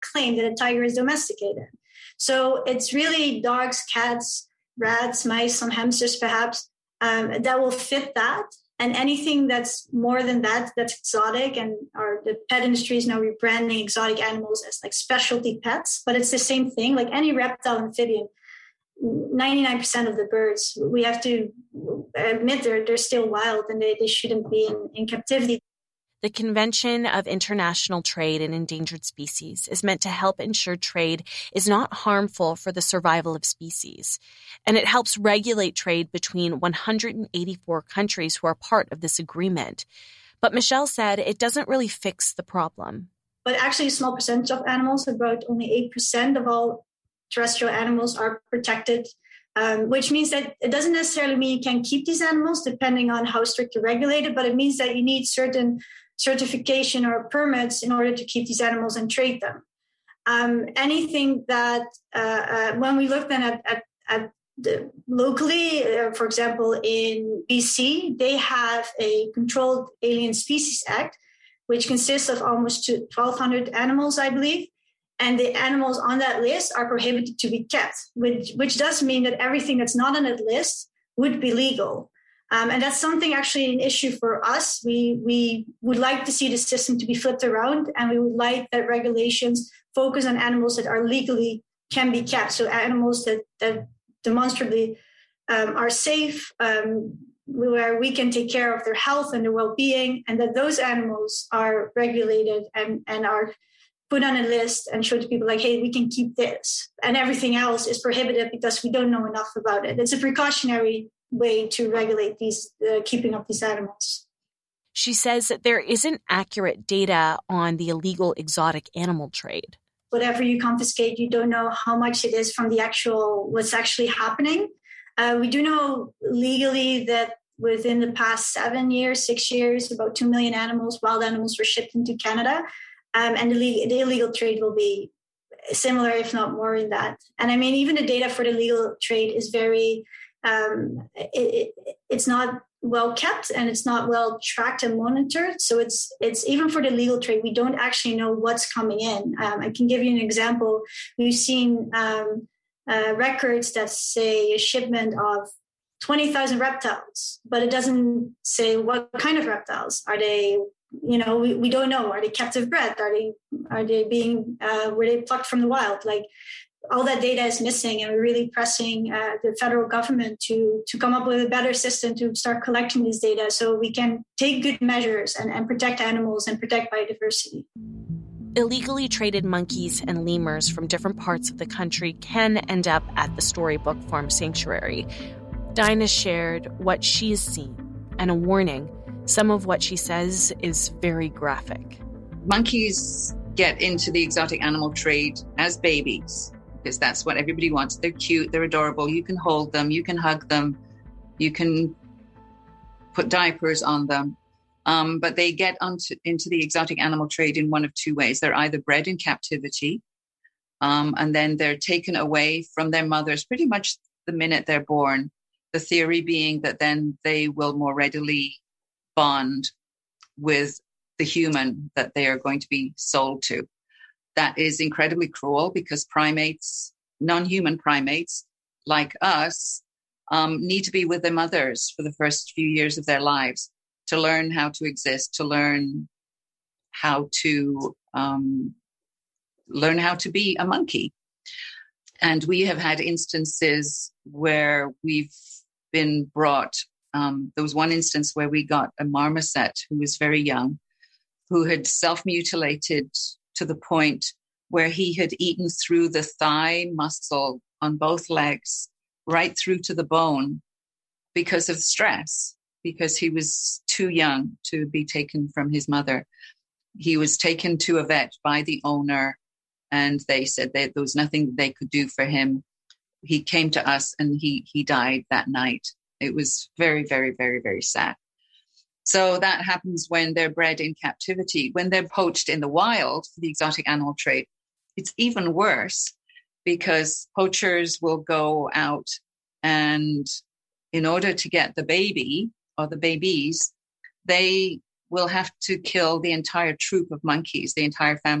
claim that a tiger is domesticated. So it's really dogs, cats, rats, mice, some hamsters perhaps, that will fit that. And anything that's more than that, that's exotic, and the pet industry is now rebranding exotic animals as like specialty pets, but it's the same thing. Like any reptile, amphibian, 99% of the birds, we have to admit they're still wild and they shouldn't be in captivity. The Convention of International Trade in Endangered Species is meant to help ensure trade is not harmful for the survival of species, and it helps regulate trade between 184 countries who are part of this agreement. But Michelle said it doesn't really fix the problem. But actually a small percentage of animals, about only 8% of all terrestrial animals are protected, which means that it doesn't necessarily mean you can keep these animals depending on how strict you're regulated, but it means that you need certain certification or permits in order to keep these animals and trade them. Anything that, when we look then at locally, for example, in BC, they have a Controlled Alien Species Act, which consists of almost 1,200 animals, I believe. And the animals on that list are prohibited to be kept, which does mean that everything that's not on that list would be legal. And that's something actually an issue for us. We would like to see the system to be flipped around, and we would like that regulations focus on animals that are legally can be kept. So animals that demonstrably are safe, where we can take care of their health and their well-being, and that those animals are regulated and are put on a list and show to people like, hey, we can keep this. And everything else is prohibited because we don't know enough about it. It's a precautionary way to regulate these keeping of these animals. She says that there isn't accurate data on the illegal exotic animal trade. Whatever you confiscate, you don't know how much it is from the what's actually happening. We do know legally that within the past 6 years, about 2 million wild animals were shipped into Canada. And the illegal trade will be similar, if not more in that. And I mean, even the data for the legal trade is very, it's not well kept and it's not well tracked and monitored. So it's even for the legal trade, we don't actually know what's coming in. I can give you an example. We've seen records that say a shipment of 20,000 reptiles, but it doesn't say what kind of reptiles. Are they, we don't know. Are they captive bred? Are they being, were they plucked from the wild? Like, all that data is missing, and we're really pressing the federal government to come up with a better system to start collecting this data so we can take good measures and protect animals and protect biodiversity. Illegally traded monkeys and lemurs from different parts of the country can end up at the Storybook Farm Sanctuary. Dinah shared what she's seen and a warning. Some of what she says is very graphic. Monkeys get into the exotic animal trade as babies because that's what everybody wants. They're cute, they're adorable. You can hold them, you can hug them, you can put diapers on them. But they get into the exotic animal trade in one of two ways. They're either bred in captivity, and then they're taken away from their mothers pretty much the minute they're born. The theory being that then they will more readily bond with the human that they are going to be sold to. That is incredibly cruel because primates, non-human primates like us, need to be with their mothers for the first few years of their lives to learn how to exist, to learn how to be a monkey. And we have had instances where we've been brought. There was one instance where we got a marmoset who was very young, who had self-mutilated to the point where he had eaten through the thigh muscle on both legs, right through to the bone because of stress, because he was too young to be taken from his mother. He was taken to a vet by the owner, and they said that there was nothing they could do for him. He came to us and he died that night. It was very, very, very, very sad. So that happens when they're bred in captivity. When they're poached in the wild for the exotic animal trade, it's even worse because poachers will go out and in order to get the baby or the babies, they will have to kill the entire troop of monkeys, the entire family,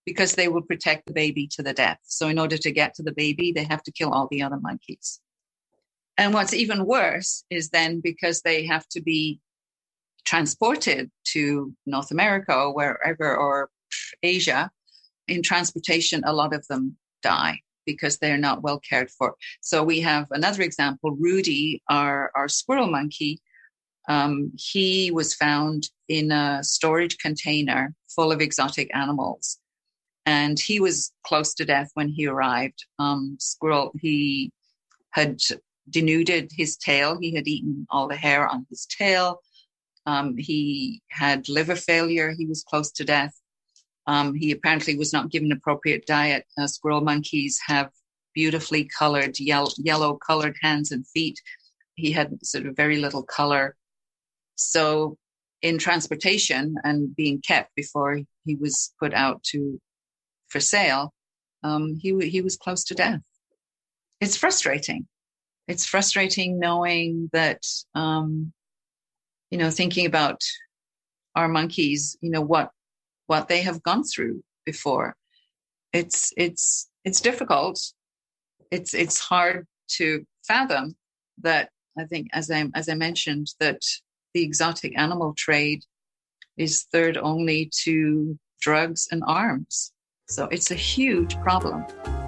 because they will protect the baby to the death. So in order to get to the baby, they have to kill all the other monkeys. And what's even worse is then because they have to be transported to North America or wherever, or Asia, in transportation, a lot of them die because they're not well cared for. So we have another example, Rudy, our squirrel monkey. He was found in a storage container full of exotic animals. And he was close to death when he arrived. Squirrel, he had denuded his tail. He had eaten all the hair on his tail. He had liver failure. He was close to death. He apparently was not given appropriate diet. Squirrel monkeys have beautifully colored, yellow colored hands and feet. He had sort of very little color. So in transportation and being kept before he was put out for sale, he was close to death. It's frustrating. It's frustrating knowing that, thinking about our monkeys, what they have gone through before. It's difficult. It's hard to fathom that. I think, as I mentioned, that the exotic animal trade is third only to drugs and arms. So it's a huge problem.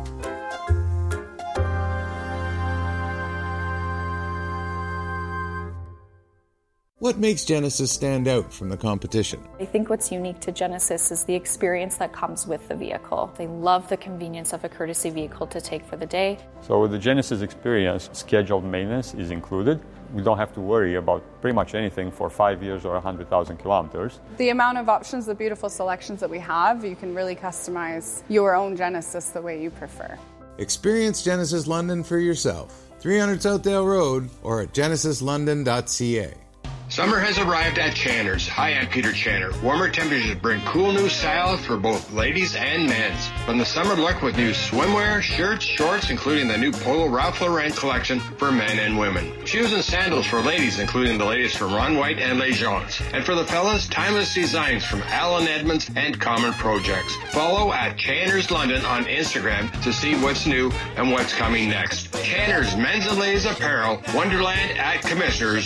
What makes Genesis stand out from the competition? I think what's unique to Genesis is the experience that comes with the vehicle. They love the convenience of a courtesy vehicle to take for the day. So with the Genesis experience, scheduled maintenance is included. We don't have to worry about pretty much anything for 5 years or 100,000 kilometers. The amount of options, the beautiful selections that we have, you can really customize your own Genesis the way you prefer. Experience Genesis London for yourself. 300 Southdale Road or at genesislondon.ca. Summer has arrived at Channer's. Hi, I'm Peter Channer. Warmer temperatures bring cool new styles for both ladies and men's. From the summer look with new swimwear, shirts, shorts, including the new Polo Ralph Lauren collection for men and women. Shoes and sandals for ladies, including the latest from Ron White and Les Gens. And for the fellas, timeless designs from Alan Edmonds and Common Projects. Follow at Channer's London on Instagram to see what's new and what's coming next. Channer's Men's and Ladies Apparel, Wonderland at Commissioners.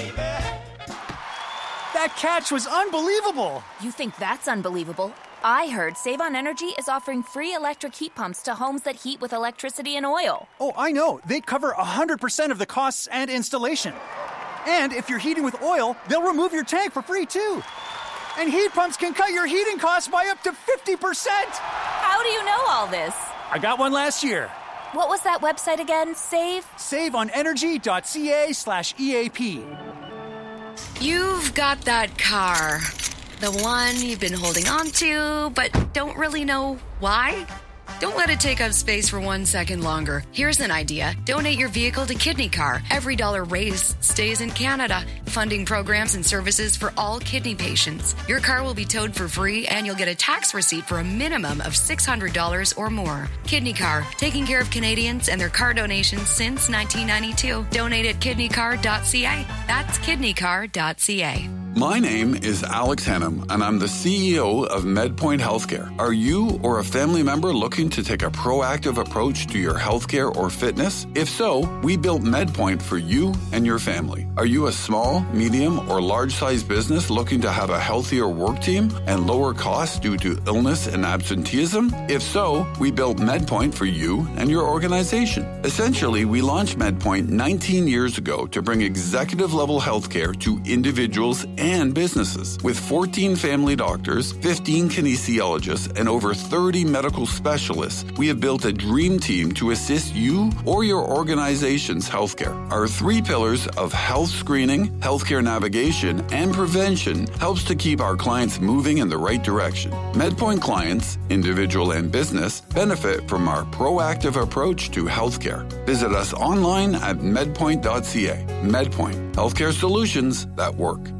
That catch was unbelievable! You think that's unbelievable? I heard Save on Energy is offering free electric heat pumps to homes that heat with electricity and oil. Oh, I know. They cover 100% of the costs and installation. And if you're heating with oil, they'll remove your tank for free, too. And heat pumps can cut your heating costs by up to 50%! How do you know all this? I got one last year. What was that website again? SaveOnEnergy.ca/EAP. You've got that car. The one you've been holding on to, but don't really know why? Don't let it take up space for 1 second longer. Here's an idea. Donate your vehicle to Kidney Car. Every dollar raised stays in Canada, funding programs and services for all kidney patients. Your car will be towed for free, and you'll get a tax receipt for a minimum of $600 or more. Kidney Car, taking care of Canadians and their car donations since 1992. Donate at kidneycar.ca. That's kidneycar.ca. My name is Alex Hannum, and I'm the CEO of MedPoint Healthcare. Are you or a family member looking to take a proactive approach to your healthcare or fitness? If so, we built MedPoint for you and your family. Are you a small, medium, or large-sized business looking to have a healthier work team and lower costs due to illness and absenteeism? If so, we built MedPoint for you and your organization. Essentially, we launched MedPoint 19 years ago to bring executive-level healthcare to individuals and businesses. With 14 family doctors, 15 kinesiologists, and over 30 medical specialists, we have built a dream team to assist you or your organization's healthcare. Our 3 pillars of health screening, healthcare navigation, and prevention helps to keep our clients moving in the right direction. MedPoint clients, individual and business, benefit from our proactive approach to healthcare. Visit us online at medpoint.ca. MedPoint, healthcare solutions that work.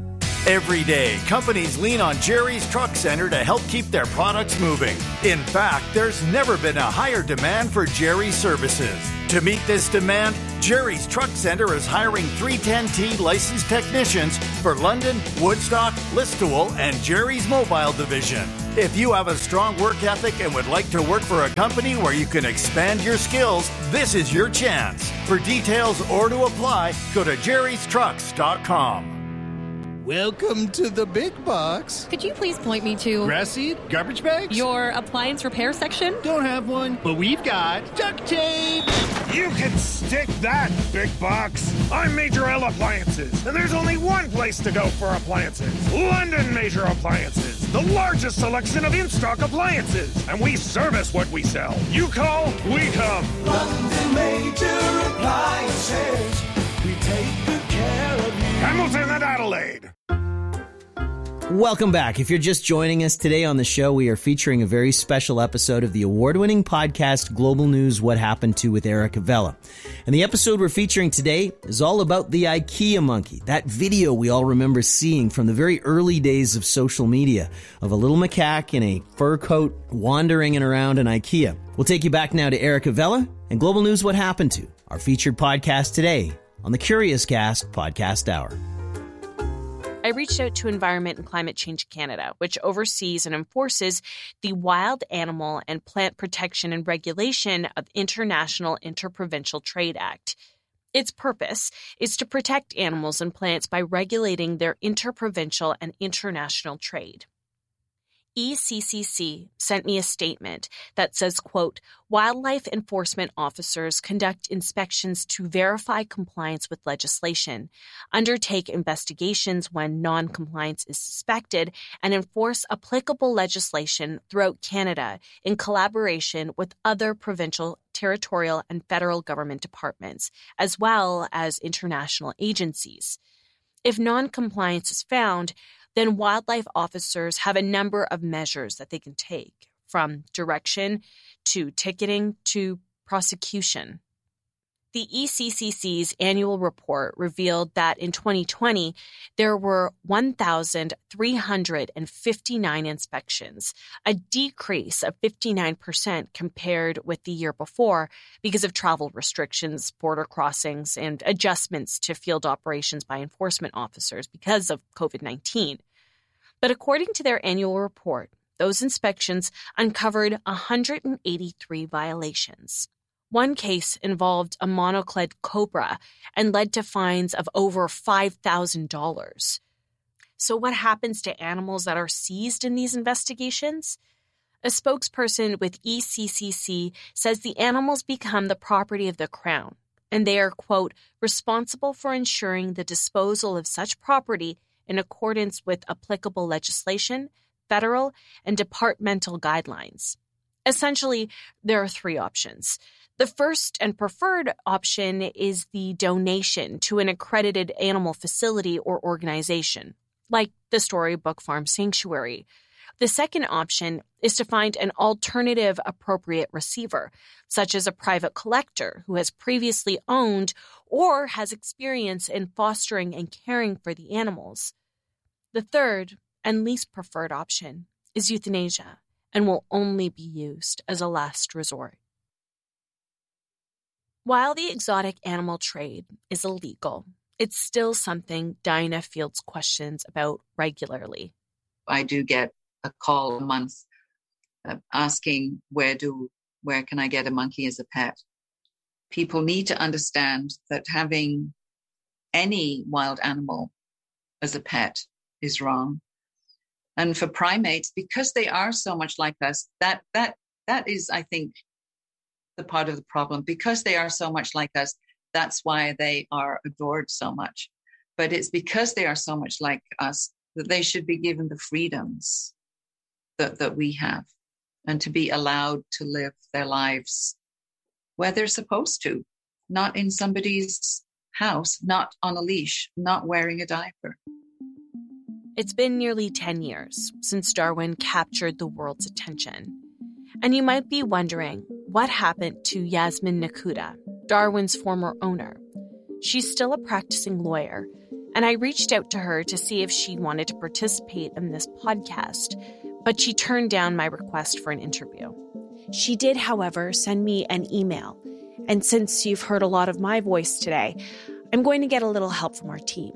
Every day, companies lean on Jerry's Truck Center to help keep their products moving. In fact, there's never been a higher demand for Jerry's services. To meet this demand, Jerry's Truck Center is hiring 310T licensed technicians for London, Woodstock, Listowel, and Jerry's Mobile Division. If you have a strong work ethic and would like to work for a company where you can expand your skills, this is your chance. For details or to apply, go to jerrystrucks.com. Welcome to the big box. Could you please point me to... grass seed? Garbage bags? Your appliance repair section? Don't have one, but we've got duct tape. You can stick that, big box. I'm Major L Appliances, and there's only one place to go for appliances. London Major Appliances, the largest selection of in-stock appliances. And we service what we sell. You call, we come. London Major Appliances. We take good care of you. Hamilton and Adelaide. Welcome back. If you're just joining us today on the show, we are featuring a very special episode of the award-winning podcast Global News What Happened To with Erica Vella. And the episode we're featuring today is all about the IKEA monkey, that video we all remember seeing from the very early days of social media of a little macaque in a fur coat wandering around an IKEA. We'll take you back now to Erica Vella and Global News What Happened To, our featured podcast today on the Curious Cast Podcast Hour. I reached out to Environment and Climate Change Canada, which oversees and enforces the Wild Animal and Plant Protection and Regulation of International Interprovincial Trade Act. Its purpose is to protect animals and plants by regulating their interprovincial and international trade. ECCC sent me a statement that says, quote, wildlife enforcement officers conduct inspections to verify compliance with legislation, undertake investigations when non-compliance is suspected, and enforce applicable legislation throughout Canada in collaboration with other provincial, territorial, and federal government departments, as well as international agencies. If non-compliance is found, then wildlife officers have a number of measures that they can take, from direction to ticketing to prosecution. The ECCC's annual report revealed that in 2020, there were 1,359 inspections, a decrease of 59% compared with the year before because of travel restrictions, border crossings, and adjustments to field operations by enforcement officers because of COVID-19. But according to their annual report, those inspections uncovered 183 violations. One case involved a monocled cobra and led to fines of over $5,000. So what happens to animals that are seized in these investigations? A spokesperson with ECCC says the animals become the property of the Crown, and they are, quote, responsible for ensuring the disposal of such property in accordance with applicable legislation, federal, and departmental guidelines. Essentially, there are three options. The first and preferred option is the donation to an accredited animal facility or organization, like the Storybook Farm Sanctuary. The second option is to find an alternative appropriate receiver, such as a private collector who has previously owned or has experience in fostering and caring for the animals. The third and least preferred option is euthanasia and will only be used as a last resort. While the exotic animal trade is illegal, it's still something Dinah fields questions about regularly. I do get a call a month asking where can I get a monkey as a pet. People need to understand that having any wild animal as a pet is wrong. And for primates, because they are so much like us, that is, I think, the part of the problem. Because they are so much like us, that's why they are adored so much. But it's because they are so much like us that they should be given the freedoms that we have, and to be allowed to live their lives where they're supposed to, not in somebody's house, not on a leash, not wearing a diaper. It's been nearly 10 years since Darwin captured the world's attention. And you might be wondering what happened to Yasmin Nakuda, Darwin's former owner. She's still a practicing lawyer and I reached out to her to see if she wanted to participate in this podcast, but she turned down my request for an interview. She did, however, send me an email, and since you've heard a lot of my voice today, I'm going to get a little help from our team.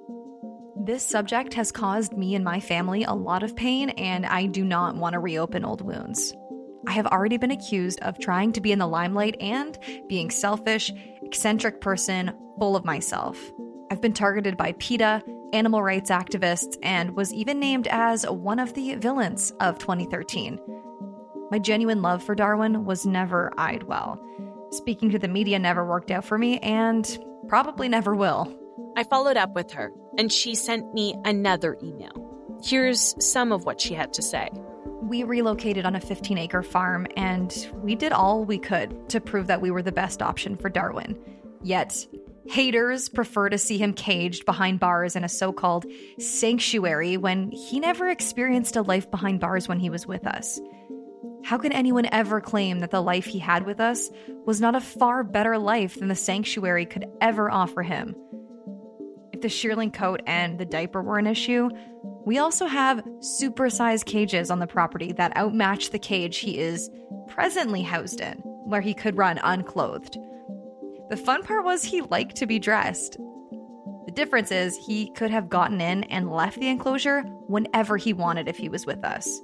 This subject has caused me and my family a lot of pain, and I do not want to reopen old wounds. I have already been accused of trying to be in the limelight and being selfish, eccentric person, full of myself. I've been targeted by PETA, animal rights activists, and was even named as one of the villains of 2013. My genuine love for Darwin was never eyed well. Speaking to the media never worked out for me, and probably never will. I followed up with her, and she sent me another email. Here's some of what she had to say. We relocated on a 15-acre farm, and we did all we could to prove that we were the best option for Darwin. Yet, haters prefer to see him caged behind bars in a so-called sanctuary when he never experienced a life behind bars when he was with us. How can anyone ever claim that the life he had with us was not a far better life than the sanctuary could ever offer him? If the shearling coat and the diaper were an issue, we also have supersized cages on the property that outmatch the cage he is presently housed in, where he could run unclothed. The fun part was he liked to be dressed. The difference is he could have gotten in and left the enclosure whenever he wanted if he was with us.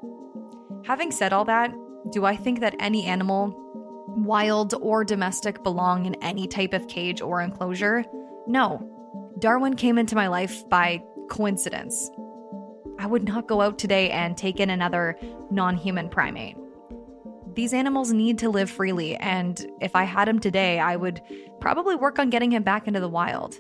Having said all that, do I think that any animal, wild or domestic, belong in any type of cage or enclosure? No. Darwin came into my life by coincidence. I would not go out today and take in another non-human primate. These animals need to live freely, and if I had him today, I would probably work on getting him back into the wild.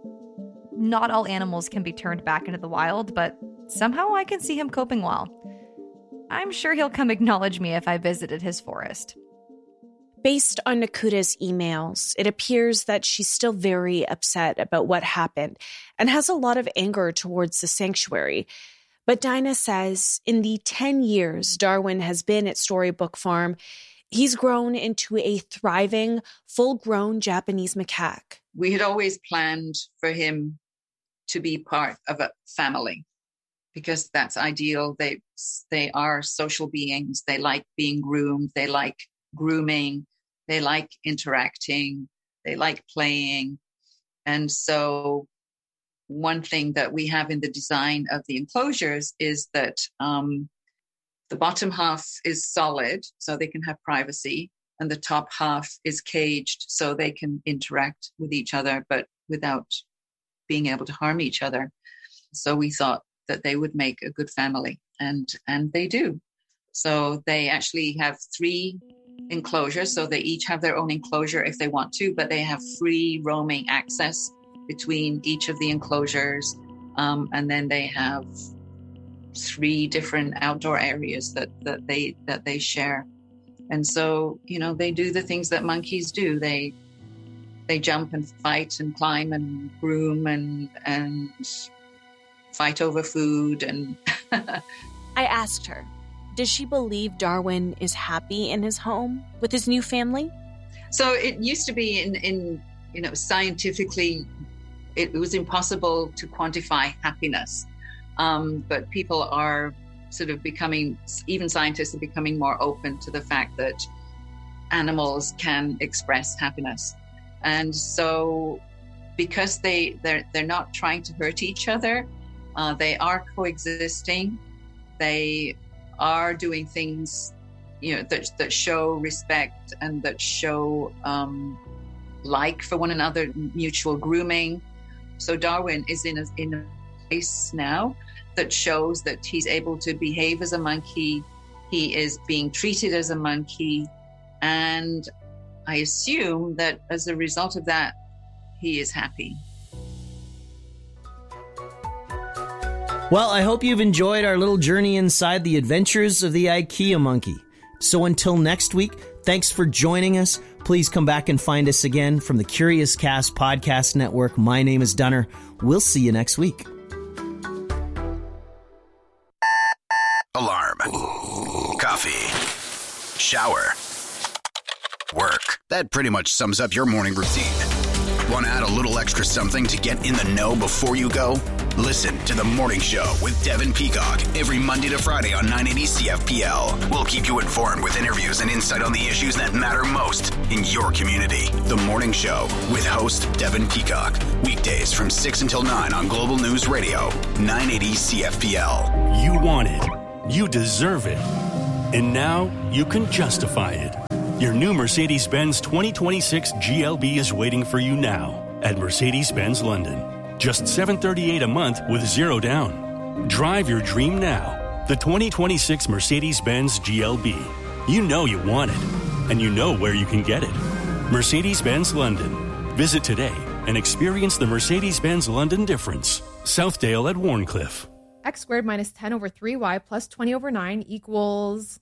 Not all animals can be turned back into the wild, but somehow I can see him coping well. I'm sure he'll come acknowledge me if I visited his forest. Based on Nakuta's emails, it appears that she's still very upset about what happened and has a lot of anger towards the sanctuary. But Dinah says in the 10 years Darwin has been at Storybook Farm, he's grown into a thriving, full-grown Japanese macaque. We had always planned for him to be part of a family because that's ideal. They are social beings. They like being groomed. They like grooming. They like interacting. They like playing. And so one thing that we have in the design of the enclosures is that the bottom half is solid, so they can have privacy, and the top half is caged, so they can interact with each other, but without being able to harm each other. So we thought that they would make a good family, and they do. So they actually have 3 enclosures, so they each have their own enclosure if they want to, but they have free roaming access between each of the enclosures, and then they have 3 different outdoor areas that they share. And so, you know, they do the things that monkeys do. They jump and fight and climb and groom and fight over food. And I asked her, does she believe Darwin is happy in his home with his new family? So it used to be in scientifically, it was impossible to quantify happiness. But people are sort of becoming, even scientists are becoming more open to the fact that animals can express happiness. And so because they're not trying to hurt each other, they are coexisting. They are doing things, that show respect and that show like for one another, mutual grooming. So Darwin is in a place now that shows that he's able to behave as a monkey. He is being treated as a monkey. And I assume that as a result of that, he is happy. Well, I hope you've enjoyed our little journey inside the adventures of the IKEA monkey. So until next week, thanks for joining us. Please come back and find us again from the Curious Cast Podcast Network. My name is Dunner. We'll see you next week. Alarm. Coffee. Shower. Work. That pretty much sums up your morning routine. Want to add a little extra something to get in the know before you go? Listen to The Morning Show with Devin Peacock every Monday to Friday on 980 CFPL. We'll keep you informed with interviews and insight on the issues that matter most in your community. The Morning Show with host Devin Peacock. Weekdays from 6 until 9 on Global News Radio, 980 CFPL. You want it. You deserve it. And now you can justify it. Your new Mercedes-Benz 2026 GLB is waiting for you now at Mercedes-Benz London. Just $738 a month with 0 down. Drive your dream now. The 2026 Mercedes-Benz GLB. You know you want it, and you know where you can get it. Mercedes-Benz London. Visit today and experience the Mercedes-Benz London difference. Southdale at Warncliffe. X squared minus 10 over 3y plus 20 over 9 equals...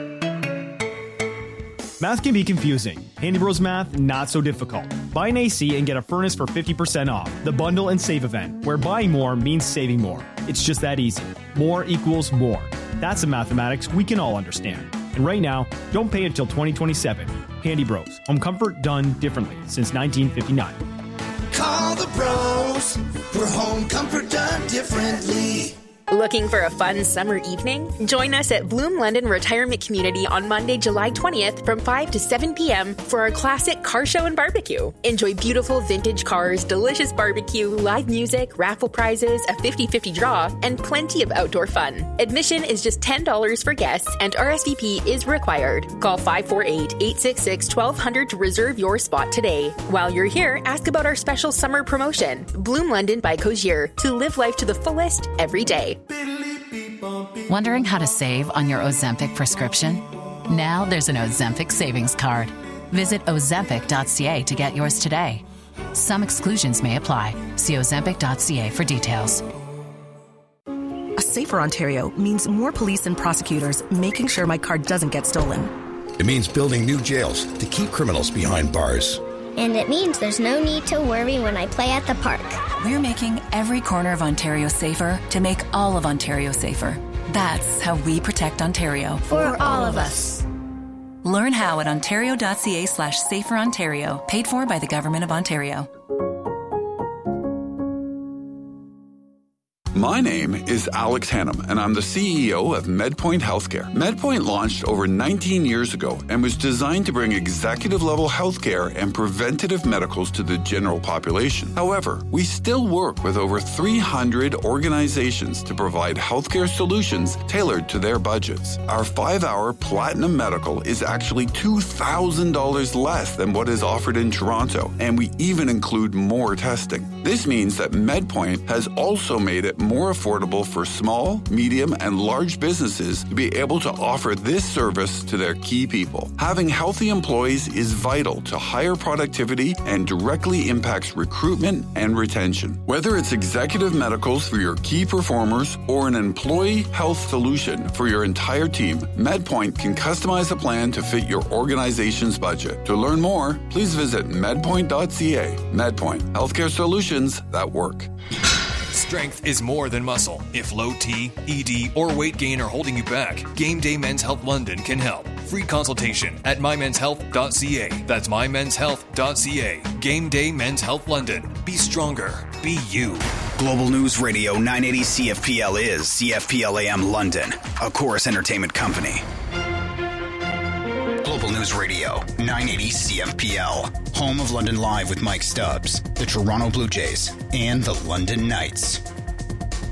Math can be confusing. Handy Bros Math, not so difficult. Buy an AC and get a furnace for 50% off. The Bundle and Save event, where buying more means saving more. It's just that easy. More equals more. That's the mathematics we can all understand. And right now, don't pay until 2027. Handy Bros. Home comfort done differently since 1959. Call the pros for home comfort done differently. Looking for a fun summer evening? Join us at Bloom London Retirement Community on Monday, July 20th from 5 to 7 p.m. for our classic car show and barbecue. Enjoy beautiful vintage cars, delicious barbecue, live music, raffle prizes, a 50-50 draw, and plenty of outdoor fun. Admission is just $10 for guests and RSVP is required. Call 548-866-1200 to reserve your spot today. While you're here, ask about our special summer promotion, Bloom London by Cozier, to live life to the fullest every day. Wondering how to save on your Ozempic prescription? Now there's an Ozempic savings card. Visit Ozempic.ca to get yours today. Some exclusions may apply. See Ozempic.ca for details. A safer Ontario means more police and prosecutors making sure my car doesn't get stolen. It means building new jails to keep criminals behind bars. And it means there's no need to worry when I play at the park. We're making every corner of Ontario safer to make all of Ontario safer. That's how we protect Ontario. For all of us. Learn how at ontario.ca/saferontario. Paid for by the Government of Ontario. My name is Alex Hannum, and I'm the CEO of MedPoint Healthcare. MedPoint launched over 19 years ago and was designed to bring executive-level healthcare and preventative medicals to the general population. However, we still work with over 300 organizations to provide healthcare solutions tailored to their budgets. Our 5-hour Platinum Medical is actually $2,000 less than what is offered in Toronto, and we even include more testing. This means that MedPoint has also made it more affordable for small, medium, and large businesses to be able to offer this service to their key people. Having healthy employees is vital to higher productivity and directly impacts recruitment and retention. Whether it's executive medicals for your key performers or an employee health solution for your entire team, MedPoint can customize a plan to fit your organization's budget. To learn more, please visit medpoint.ca. MedPoint, healthcare solutions that work. Strength is more than muscle. If low T, ED, or weight gain are holding you back, Game Day Men's Health London can help. Free consultation at mymenshealth.ca. That's mymenshealth.ca. Game Day Men's Health London. Be stronger. Be you. Global News Radio 980 CFPL is CFPL AM London, a Chorus Entertainment company. Global News Radio 980 CFPL, home of London Live with Mike Stubbs, the Toronto Blue Jays, and the London Knights.